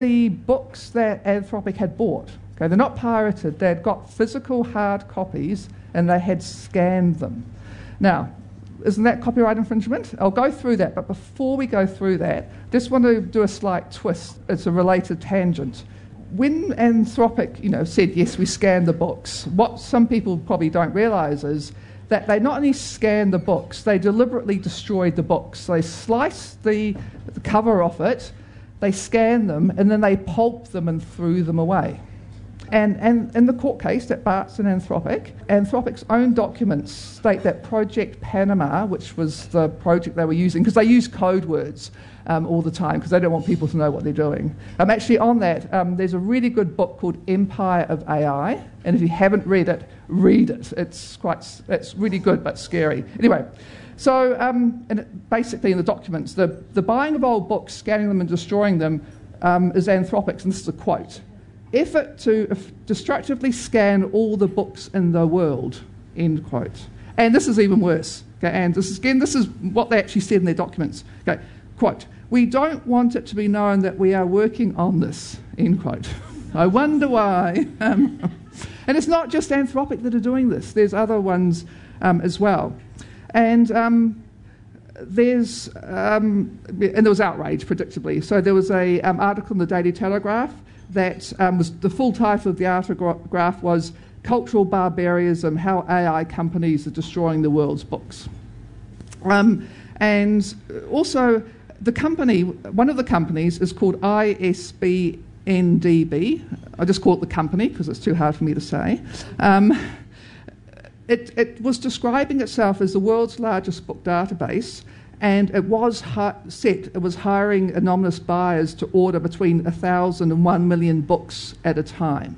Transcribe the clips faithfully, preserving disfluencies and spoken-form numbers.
the books that Anthropic had bought. Okay, they're not pirated, they'd got physical hard copies and they had scanned them. Now, isn't that copyright infringement? I'll go through that, but before we go through that, just want to do a slight twist. It's a related tangent. When Anthropic, you know, said, yes, we scanned the books, what some people probably don't realise is that they not only scanned the books, they deliberately destroyed the books. They sliced the, the cover off it, they scanned them, and then they pulped them and threw them away. And, and in the court case at Bart's and Anthropic, Anthropic's own documents state that Project Panama, which was the project they were using, because they use code words um, all the time because they don't want people to know what they're doing. Um, actually, on that, um, there's a really good book called Empire of A I, and if you haven't read it, read it. It's quite, it's really good but scary. Anyway, so um, and it, basically in the documents, the, the buying of old books, scanning them and destroying them um, is Anthropic's, and this is a quote. Effort to destructively scan all the books in the world, end quote. And this is even worse. Okay, and this is, again, this is what they actually said in their documents. Okay, quote, we don't want it to be known that we are working on this, end quote. I wonder why. Um, and it's not just Anthropic that are doing this. There's other ones um, as well. And um, there's, um, and there was outrage, predictably. So there was an um, article in the Daily Telegraph that um, was, the full title of the article was Cultural Barbarism, How A I Companies Are Destroying the World's Books. Um, and also, the company, one of the companies is called I S B N D B. I just call it the company because it's too hard for me to say. Um, it, it was describing itself as the world's largest book database, and it was hi- set, it was hiring anonymous buyers to order between one thousand and one million books at a time.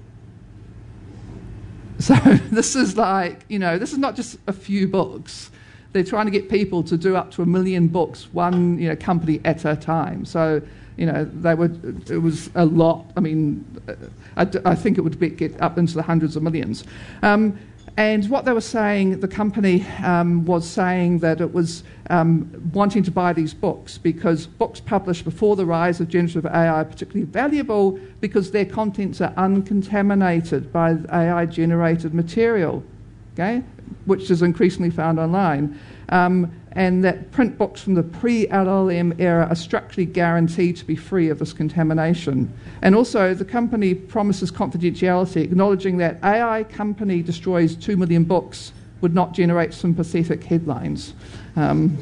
So this is like, you know, this is not just a few books. They're trying to get people to do up to a million books, one, you know, company at a time. So, you know, they would, it was a lot. I mean, I, I think it would be, get up into the hundreds of millions. Um, And what they were saying, the company um, was saying that it was um, wanting to buy these books because books published before the rise of generative A I are particularly valuable because their contents are uncontaminated by A I-generated material, okay, which is increasingly found online. Um, and that print books from the pre-L L M era are structurally guaranteed to be free of this contamination. And also, the company promises confidentiality, acknowledging that A I company destroys two million books would not generate sympathetic headlines um,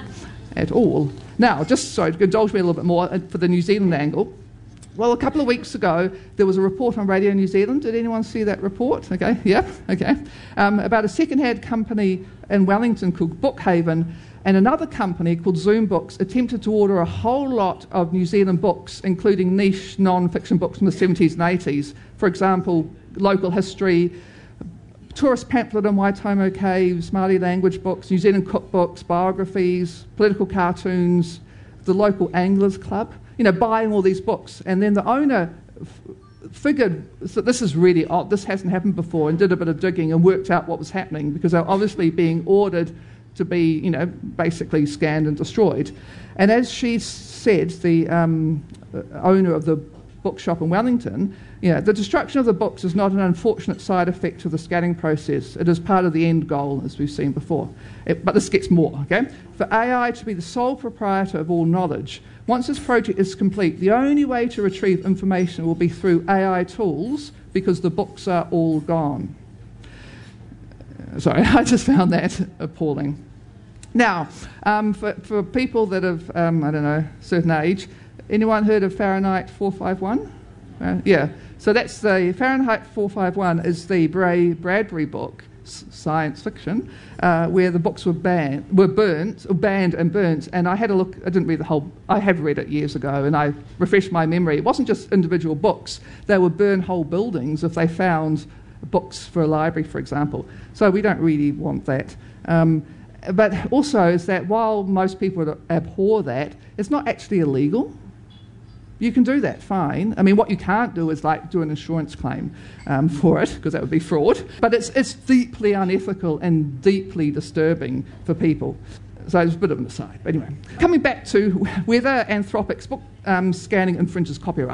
at all. Now, just so to indulge me a little bit more for the New Zealand angle, well, a couple of weeks ago, there was a report on Radio New Zealand. Did anyone see that report? Okay, yeah, okay. Um, about a second-hand company in Wellington called Bookhaven, and another company called Zoom Books attempted to order a whole lot of New Zealand books, including niche non-fiction books from the seventies and eighties. For example, local history, tourist pamphlet on Waitomo Caves, Māori language books, New Zealand cookbooks, biographies, political cartoons, the local Anglers Club, you know, buying all these books. And then the owner f- figured that this is really odd, this hasn't happened before, and did a bit of digging and worked out what was happening because they're obviously being ordered to be, you know, basically scanned and destroyed. And as she said, the um, owner of the bookshop in Wellington, you know, the destruction of the books is not an unfortunate side effect of the scanning process. It is part of the end goal, as we've seen before. It, but this gets more, okay? For A I to be the sole proprietor of all knowledge, once this project is complete, the only way to retrieve information will be through A I tools because the books are all gone. Sorry, I just found that appalling. Now, um, for, for people that have, um, I don't know, certain age, anyone heard of Fahrenheit four fifty-one? Uh, yeah, so that's the, Fahrenheit four fifty-one is the Bray Bradbury book, s- science fiction, uh, where the books were banned, were burnt, or banned and burnt, and I had a look, I didn't read the whole, I have read it years ago, and I refreshed my memory. It wasn't just individual books, they would burn whole buildings if they found books for a library, for example. So we don't really want that. Um, but also is that while most people would abhor that, it's not actually illegal. You can do that, fine. I mean, what you can't do is like do an insurance claim um, for it, because that would be fraud. But it's it's deeply unethical and deeply disturbing for people. So it's a bit of an aside. But anyway, coming back to whether Anthropic's book um, scanning infringes copyright.